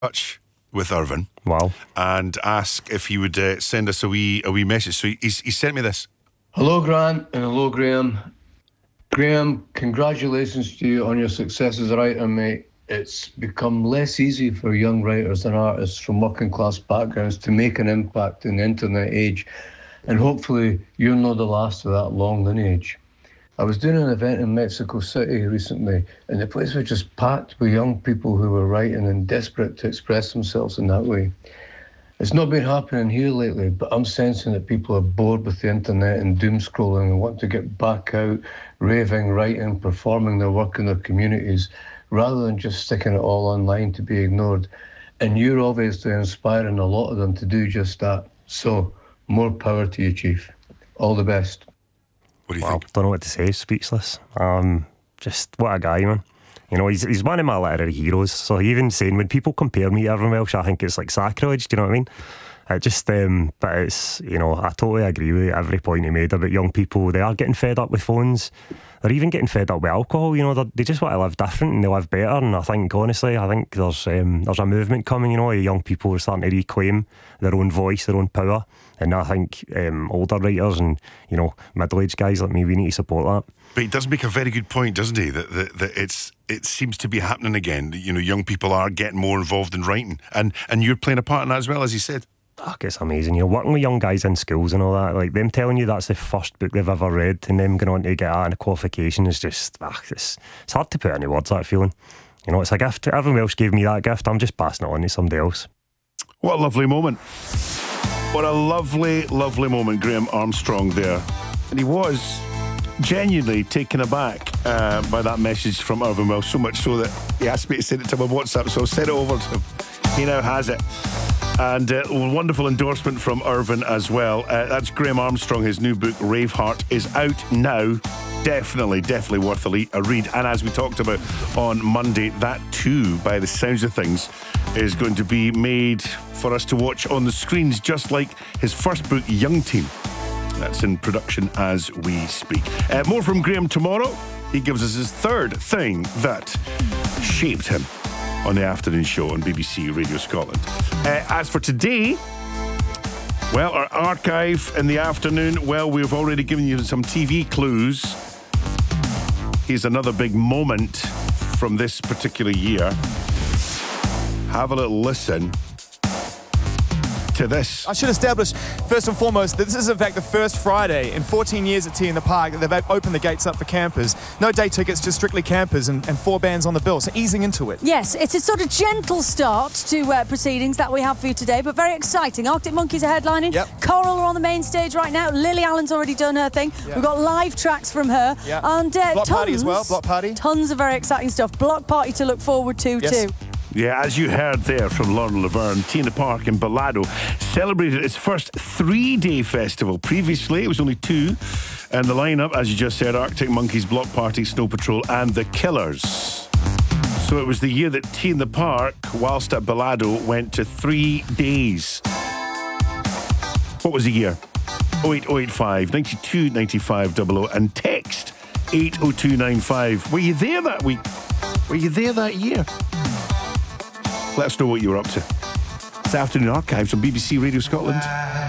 touch with Irvin. Wow. And ask if he would send us a wee message. So he sent me this. Hello, Grant, and hello, Graham. Graham, congratulations to you on your success as a writer, mate. It's become less easy for young writers and artists from working class backgrounds to make an impact in the internet age, and hopefully you're not the last of that long lineage. I was doing an event in Mexico City recently, and the place was just packed with young people who were writing and desperate to express themselves in that way. It's not been happening here lately, but I'm sensing that people are bored with the internet and doom scrolling and want to get back out, raving, writing, performing their work in their communities, rather than just sticking it all online to be ignored. And you're obviously inspiring a lot of them to do just that. So, more power to you, Chief. All the best. What do you think? Don't know what to say, speechless. Just what a guy, man. You know, he's one of my literary heroes. So even saying, when people compare me to Irvin Welsh, I think it's like sacrilege, do you know what I mean? It just, but it's, you know, I totally agree with every point he made about young people. They are getting fed up with phones. They're even getting fed up with alcohol. You know, they just want to live different and they live better. And I think, honestly, there's a movement coming. You know, young people are starting to reclaim their own voice, their own power. And I think older writers and, you know, middle-aged guys like me, we need to support that. But he does make a very good point, doesn't he? That it seems to be happening again. You know, young people are getting more involved in writing, and you're playing a part in that as well, as he said. Fuck, it's amazing. You know, working with young guys in schools and all that, like them telling you that's the first book they've ever read, and them going on to get that and a qualification is just, it's hard to put into words, that feeling. You know, it's a gift. Everyone else gave me that gift. I'm just passing it on to somebody else. What a lovely moment. What a lovely, lovely moment, Graham Armstrong there. And he was genuinely taken aback by that message from Irvin Welsh, so much so that he asked me to send it to him on WhatsApp, so I sent it over to him. He now has it. And a wonderful endorsement from Irvin as well. That's Graham Armstrong. His new book, Raveheart, is out now. Definitely worth a read. And as we talked about on Monday, that too, by the sounds of things, is going to be made for us to watch on the screens, just like his first book, Young Team. That's in production as we speak. More from Graham tomorrow. He gives us his third thing that shaped him on the afternoon show on BBC Radio Scotland. As for today, well, our archive in the afternoon, well, we've already given you some TV clues. Here's another big moment from this particular year. Have a little listen to this. I should establish, first and foremost, that this is in fact the first Friday in 14 years at Tea in the Park that they've opened the gates up for campers. No day tickets, just strictly campers, and 4 bands on the bill, so easing into it. Yes, it's a sort of gentle start to proceedings that we have for you today, but very exciting. Arctic Monkeys are headlining. Yep. Coral are on the main stage right now. Lily Allen's already done her thing. Yep. We've got live tracks from her. Yep. And Block Party as well, Block Party. Tons of very exciting stuff. Block Party to look forward to Yes. too. Yeah, as you heard there from Lauren Laverne, Tea in the Park in Bellado celebrated its first 3-day festival. Previously, it was only 2. And the lineup, as you just said, Arctic Monkeys, Block Party, Snow Patrol and The Killers. So it was the year that Tea in the Park, whilst at Bellado, went to 3 days. What was the year? 08085 92 95 00 and text 80295. Were you there that week? Were you there that year? Let us know what you were up to. It's Afternoon Archives on BBC Radio Scotland.